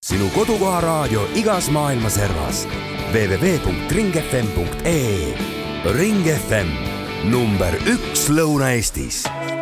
sinu kodukoha raadio igas maailma servas. www.ringfm.ee. Ring FM, number 1 Lõuna-Eestis.